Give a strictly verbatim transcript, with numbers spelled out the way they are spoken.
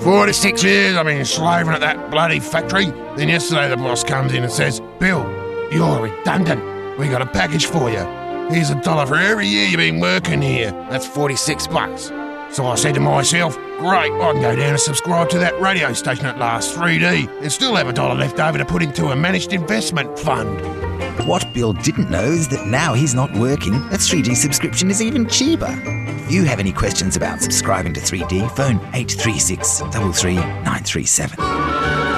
forty-six years I've been slaving at that bloody factory. Then yesterday the boss comes in and says, Bill, you're redundant. We got a package for you. Here's a dollar for every year you've been working here. That's forty-six bucks. So I said to myself, great, I can go down and subscribe to that radio station at last, three D, and still have a dollar left over to put into a managed investment fund. What Bill didn't know is that now he's not working, a three D subscription is even cheaper. If you have any questions about subscribing to three D, phone eight three six, three three nine three seven.